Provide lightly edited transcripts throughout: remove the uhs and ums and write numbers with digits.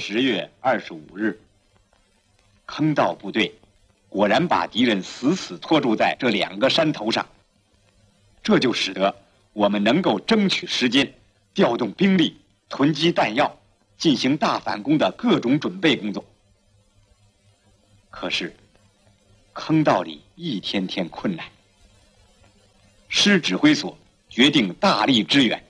10月25日，坑道部队果然把敌人死死拖住在这2个山头上，这就使得我们能够争取时间，调动兵力，囤积弹药，进行大反攻的各种准备工作。可是，坑道里一天天困难，师指挥所决定大力支援。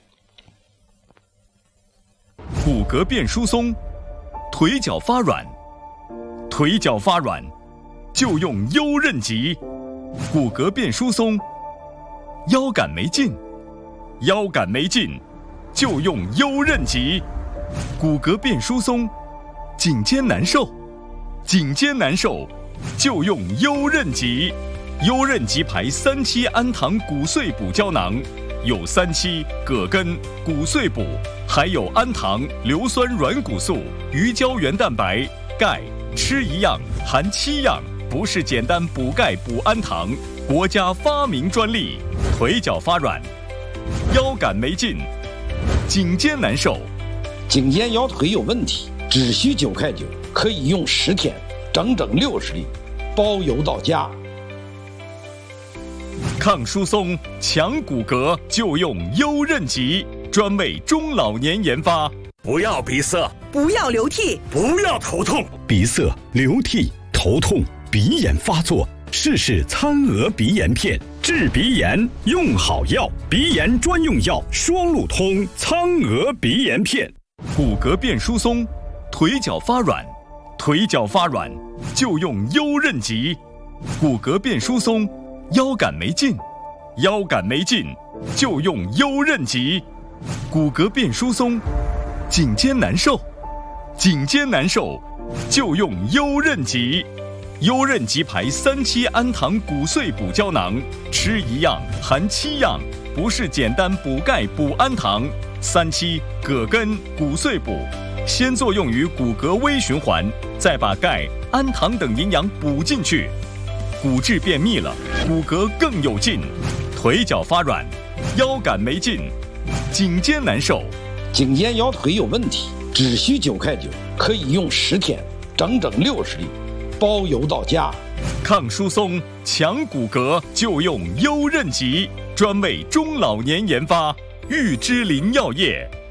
骨骼变疏松，腿脚发软，腿脚发软就用优韧脊；骨骼变疏松，腰杆没劲，腰杆没劲就用优韧脊；骨骼变疏松，颈肩难受，颈肩难受就用优韧脊。优韧脊牌3期氨糖骨碎补胶囊，有3期葛根、骨碎补，还有氨糖、硫酸软骨素、鱼胶原蛋白、钙，吃一样含7样，不是简单补钙补氨糖，国家发明专利。腿脚发软，腰杆没劲，颈肩难受， 颈肩腰腿有问题，只需9块9，可以用10天，整整60粒，包邮到家。 抗疏松、强骨骼就用优韧脊，专为中老年研发。 不要鼻塞， 不要流涕， 不要头痛。 鼻塞、流涕、头痛、鼻炎发作，试试餐鹅鼻炎片，治鼻炎用好药，鼻炎专用药双路通苍鹅鼻炎片。 骨骼变疏松，腿脚发软，腿脚发软就用优韧脊；骨骼变疏松，腰杆没劲，腰杆没劲就用优韧脊；骨骼变疏松，颈肩难受，颈肩难受就用优韧脊。优韧脊牌3期氨糖骨碎补胶囊，吃一样含7样，不是简单补钙补氨糖。3期葛根、骨碎补，先作用于骨骼微循环，再把钙、氨糖等营养补进去，骨质变密了，骨骼更有劲。腿脚发软，腰杆没劲，颈肩难受， 颈肩腰腿有问题，只需9块9，可以用10天，整整60粒，包邮到家。 抗疏松、强骨骼就用优韧脊，专为中老年研发。玉芝林药业